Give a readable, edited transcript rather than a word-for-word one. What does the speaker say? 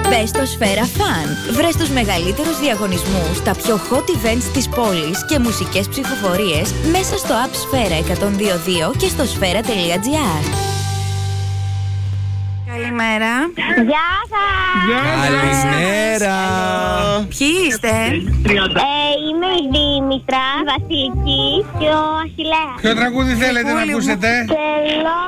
Μπες στο Σφαίρα Fun. Βρες τους μεγαλύτερους διαγωνισμούς, τα πιο hot events της πόλης και μουσικές ψηφοφορίες μέσα στο app Σφαίρα 102.2 και στο σφαίρα.gr. Καλημέρα. Γεια σας! Καλημέρα. Ποιοι είστε? Είμαι η Δήμητρα, η Βασιλική και ο Αχιλλέας. Ποιο τραγούδι θέλετε να ακούσετε? Θέλω